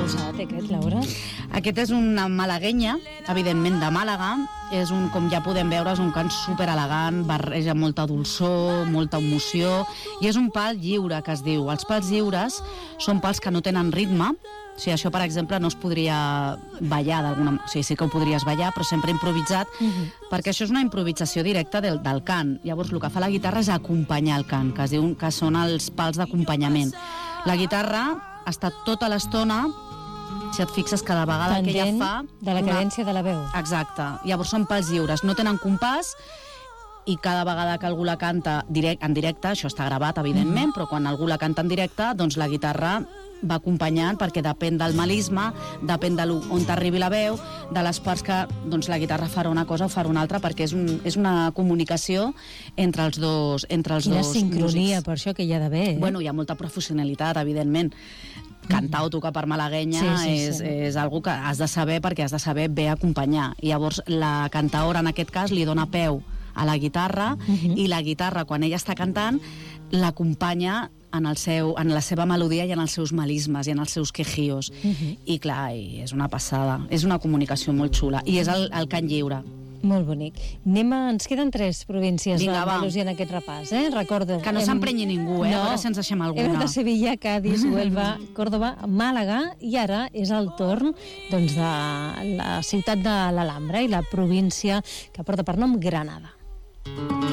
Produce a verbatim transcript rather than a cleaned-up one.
rosat, aquest, Laura? Aquest és una malaguenya, evidentment de Màlaga. És un, com ja podem veure, és un cant super elegant, barreja molta dolçor, molta emoció, i és un pal lliure, que es diu. Els pals lliures són pals que no tenen ritme. O sigui, això, per exemple, no es podria ballar d'alguna... O sigui, sí que ho podries ballar, però sempre improvisat, uh-huh. perquè això és una improvisació directa del, del cant. Llavors, el que fa la guitarra és acompanyar el cant, que es diu que són els pals d'acompanyament. La guitarra està tota l'estona, si et fixes, cada vegada Tendent que ella fa... de la cadència una... de la veu. Exacte. Llavors són pals lliures, no tenen compàs, i cada vegada que algú la canta direct, en directe, això està gravat, evidentment, mm-hmm. però quan algú la canta en directe, doncs la guitarra va acompanyant, perquè depèn del melisma, depèn de on t'arribi la veu, de les parts que doncs, la guitarra farà una cosa o farà una altra, perquè és, un, és una comunicació entre els dos entre els Quina dos sincronia, músics. Per això que hi ha d'haver. Eh? Bueno, hi ha molta professionalitat, evidentment. Cantar o tocar per malaguenya sí, sí, és, sí. és algo que has de saber, perquè has de saber bé acompanyar. I llavors la cantaora, en aquest cas, li dona peu a la guitarra, uh-huh. i la guitarra, quan ella està cantant, l'acompanya en, el seu, en la seva melodia i en els seus melismes i en els seus quejios. Uh-huh. I clar, i és una passada. És una comunicació molt xula. I és el, el cant lliure. Molt bonic. Anem a... Ens queden tres províncies Vinga, d'Andalusia en aquest repàs, eh? Recordo. Que no hem... s'emprenyi ningú, eh? No. A veure si ens deixem alguna. Hem de Sevilla, Cádiz, Huelva, Córdoba, Màlaga, i ara és el torn doncs, de la ciutat de l'Alhambra i la província que porta per nom Granada.